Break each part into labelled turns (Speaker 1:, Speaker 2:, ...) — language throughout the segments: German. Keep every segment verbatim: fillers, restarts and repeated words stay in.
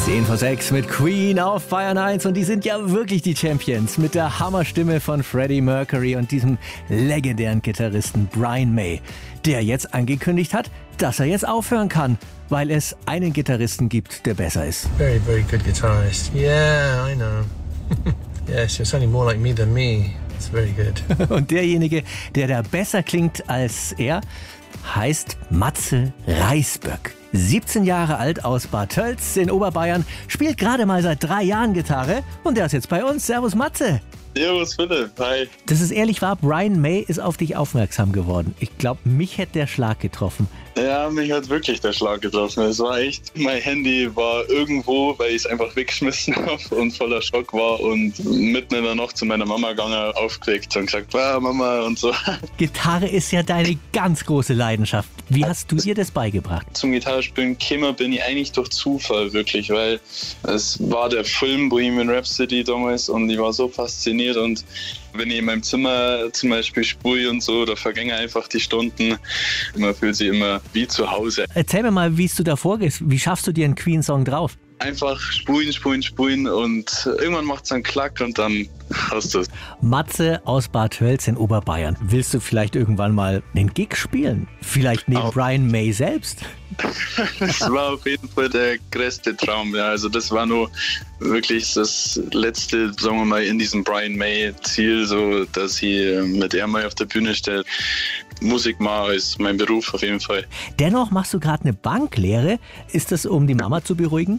Speaker 1: zehn vor sechs mit Queen auf Bayern eins und die sind ja wirklich die Champions mit der Hammerstimme von Freddie Mercury und diesem legendären Gitarristen Brian May, der jetzt angekündigt hat, dass er jetzt aufhören kann, weil es einen Gitarristen gibt, der besser ist.
Speaker 2: Very, very good guitarist. Yeah, I know. Yes, you're sounding more like me than me. It's very good.
Speaker 1: Und derjenige, der da besser klingt als er, heißt Matze Reisböck. siebzehn Jahre alt aus Bad Tölz in Oberbayern, spielt gerade mal seit drei Jahren Gitarre und der ist jetzt bei uns. Servus Matze.
Speaker 3: Servus Philipp, hi.
Speaker 1: Dass es ehrlich war, Brian May ist auf dich aufmerksam geworden. Ich glaube, mich hätte der Schlag getroffen.
Speaker 3: Ja, mich hat wirklich der Schlag getroffen. Es war echt, mein Handy war irgendwo, weil ich es einfach weggeschmissen habe und voller Schock war und mitten in der Nacht zu meiner Mama gegangen, aufgeregt und gesagt, ah, Mama und so.
Speaker 1: Gitarre ist ja deine ganz große Leidenschaft. Wie hast du dir das beigebracht?
Speaker 3: Zum Gitarrespielen gekommen bin ich eigentlich durch Zufall wirklich, weil es war der Film Bohemian Rhapsody damals und ich war so fasziniert und wenn ich in meinem Zimmer zum Beispiel spule und so, da vergängen einfach die Stunden. Man fühlt sich immer wie zu Hause.
Speaker 1: Erzähl mir mal, wie du da vorgehst. Wie schaffst du dir einen Queen-Song drauf?
Speaker 3: Einfach spulen, spulen, spulen und irgendwann macht es einen Klack und dann hast du es.
Speaker 1: Matze aus Bad Tölz in Oberbayern. Willst du vielleicht irgendwann mal einen Gig spielen? Vielleicht neben
Speaker 3: Auch.
Speaker 1: Brian May selbst?
Speaker 3: Das war auf jeden Fall der größte Traum. Ja. Also das war nur wirklich das letzte, sagen wir mal, in diesem Brian May Ziel, so dass ich mit ihm mal auf der Bühne stehe. Musik mache ist mein Beruf auf jeden Fall.
Speaker 1: Dennoch machst du gerade eine Banklehre. Ist das, um die Mama zu beruhigen?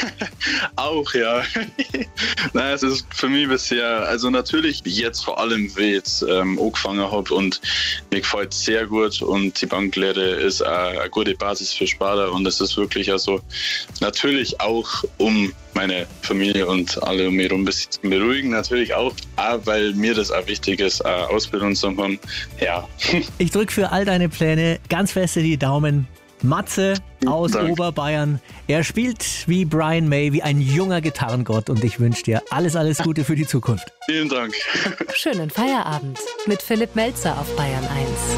Speaker 3: Auch, ja. Nein, es ist für mich bisher, also natürlich jetzt vor allem, wie ich jetzt ähm, angefangen habe und mir gefällt es sehr gut und die Banklehre ist eine, eine gute Basis für Sparer und es ist wirklich also natürlich auch, um meine Familie und alle um mich herum ein bisschen zu beruhigen, natürlich auch, auch, weil mir das auch wichtig ist, eine Ausbildung zu haben. Ja.
Speaker 1: Ich drücke für all deine Pläne ganz feste die Daumen. Matze aus
Speaker 3: Dank.
Speaker 1: Oberbayern. Er spielt wie Brian May, wie ein junger Gitarrengott und ich wünsche dir alles, alles Gute für die Zukunft.
Speaker 3: Vielen Dank.
Speaker 4: Schönen Feierabend mit Philipp Melzer auf Bayern eins.